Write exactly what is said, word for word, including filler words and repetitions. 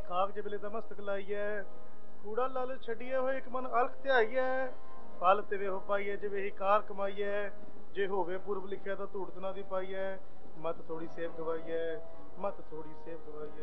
ਕਾਗਜ ਵੇਲੇ ਦਾ ਮਸਤਕ ਲਾਈਐ। ਕੂੜਾ ਲਾਲਚ ਛੱਡੀਐ ਹੋਏ ਇੱਕ ਮਨ ਅਲਖ ਧਿਆਈਐ। ਫਲ ਤਿਵੇਂ ਹੋ ਪਾਈਐ ਜਿਵੇਂ ਹੀ ਕਾਰ ਕਮਾਈਐ। ਜੇ ਹੋਵੇ ਪੁਰਬ ਲਿਖਿਆ ਤਾਂ ਧੂੜਤ ਨਾ ਦੀ ਪਾਈਐ। ਮਤ ਥੋੜੀ ਸੇਵ ਗਵਾਈਐ, ਮਤ ਥੋੜੀ ਸੇਵ ਗਵਾਈਐ।